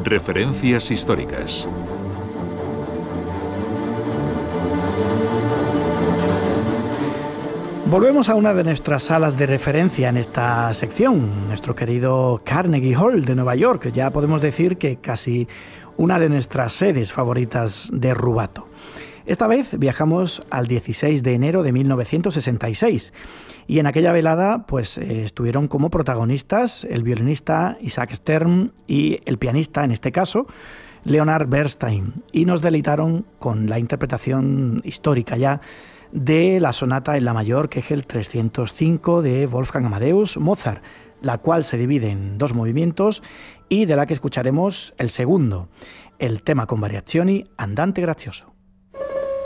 Referencias históricas. Volvemos a una de nuestras salas de referencia en esta sección, nuestro querido Carnegie Hall de Nueva York. Ya podemos decir que casi una de nuestras sedes favoritas de Rubato. Esta vez viajamos al 16 de enero de 1966 y en aquella velada estuvieron como protagonistas el violinista Isaac Stern y el pianista, en este caso, Leonard Bernstein, y nos deleitaron con la interpretación histórica ya de la sonata en la mayor, que es el 305 de Wolfgang Amadeus Mozart, la cual se divide en dos movimientos y de la que escucharemos el segundo, el tema con variazioni Andante Grazioso.